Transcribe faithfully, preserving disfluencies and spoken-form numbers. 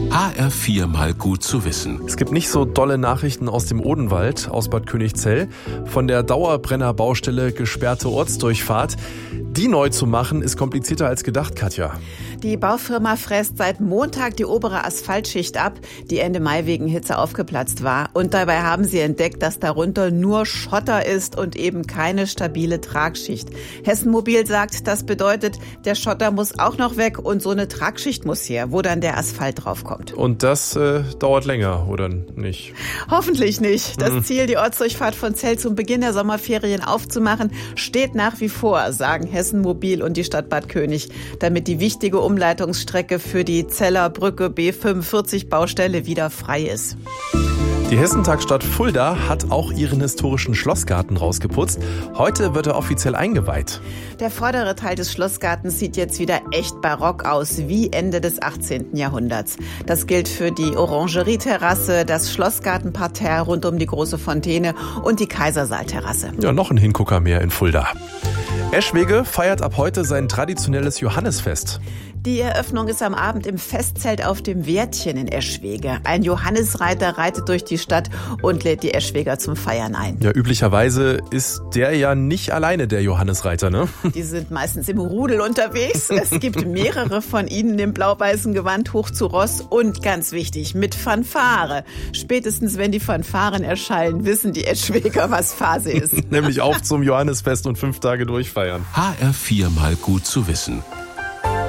H R vier mal gut zu wissen. Es gibt nicht so dolle Nachrichten aus dem Odenwald, aus Bad Königzell. Von der Dauerbrennerbaustelle gesperrte Ortsdurchfahrt. Die neu zu machen, ist komplizierter als gedacht, Katja. Die Baufirma fräst seit Montag die obere Asphaltschicht ab, die Ende Mai wegen Hitze aufgeplatzt war. Und dabei haben sie entdeckt, dass darunter nur Schotter ist und eben keine stabile Tragschicht. Hessen Mobil sagt, das bedeutet, der Schotter muss auch noch weg und so eine Tragschicht muss her, wo dann der Asphalt draufkommt. Und das äh, dauert länger, oder nicht? Hoffentlich nicht. Das hm. Ziel, die Ortsdurchfahrt von Zell zum Beginn der Sommerferien aufzumachen, steht nach wie vor, sagen Hessen Mobil und die Stadt Bad König, damit die wichtige Umleitungsstrecke für die Zeller Brücke B fünfundvierzig Baustelle wieder frei ist. Die Hessentagsstadt Fulda hat auch ihren historischen Schlossgarten rausgeputzt. Heute wird er offiziell eingeweiht. Der vordere Teil des Schlossgartens sieht jetzt wieder echt barock aus, wie Ende des achtzehnten Jahrhunderts. Das gilt für die Orangerieterrasse, das Schlossgartenparterre rund um die große Fontäne und die Kaisersaalterrasse. Ja, noch ein Hingucker mehr in Fulda. Eschwege feiert ab heute sein traditionelles Johannisfest. Die Eröffnung ist am Abend im Festzelt auf dem Wärtchen in Eschwege. Ein Johannisreiter reitet durch die Stadt und lädt die Eschweger zum Feiern ein. Ja, üblicherweise ist der ja nicht alleine der Johannisreiter, ne? Die sind meistens im Rudel unterwegs. Es gibt mehrere von ihnen im blau-weißen Gewand hoch zu Ross und ganz wichtig, mit Fanfare. Spätestens wenn die Fanfaren erschallen, wissen die Eschweger, was Phase ist. Nämlich auf zum Johannisfest und fünf Tage durchfeiern. H R vier mal gut zu wissen.